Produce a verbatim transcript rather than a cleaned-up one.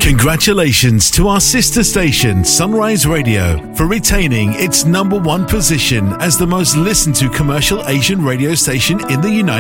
Congratulations to our sister station, Sunrise Radio, for retaining its number one position as the most listened to commercial Asian radio station in the United